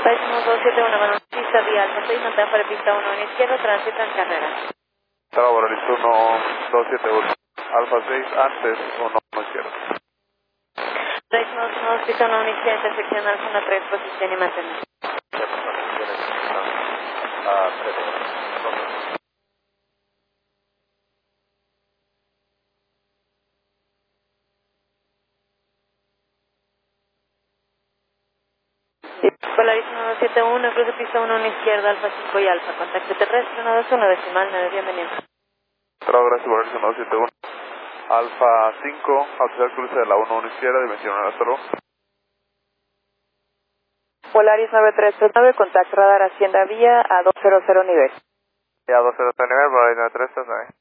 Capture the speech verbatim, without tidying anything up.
Paismo dos siete uno, con pista vía Alfa seis, mantén para pista uno en izquierda, tránsito en carrera. Bravo, listo, uno dos siete uno, Alfa seis, antes, uno izquierda. Paismo dos uno dos, pista uno en izquierda, intersección Alfa uno tres, posición y mantener. Ah, tres. Polarísimo dos siete uno, cruce pista uno en izquierda, Alfa cinco y Alfa, contacto terrestre uno dos uno, decimal nueve, bienvenido. Bravo, gracias, Polarísimo dos siete uno, Alfa cinco, auxiliar cruce de la uno izquierda, dimensión uno, hasta luego. Polaris nueve tres tres nueve, contacto radar Hacienda Vía a dos cero cero nivel. Ya, dos cero cero nivel, Polaris nueve tres tres nueve.